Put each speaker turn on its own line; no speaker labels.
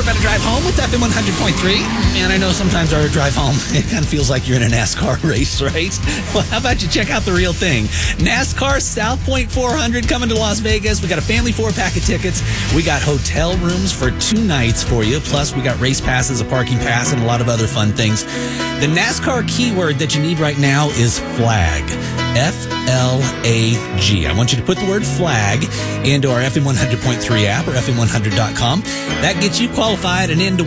about a drive home with FM 100.3. And I know sometimes our drive home, it kind of feels like you're in a NASCAR race, right? Well, how about you check out the real thing? NASCAR South Point 400 coming to Las Vegas. We got a family 4-pack of tickets. We got hotel rooms for 2 nights for you. Plus, we got race passes, a parking pass, and a lot of other fun things. The NASCAR keyword that you need right now is flag. FLAG. I want you to put the word flag into our FM 100.3 app or FM100.com. That gets you qualified and in to win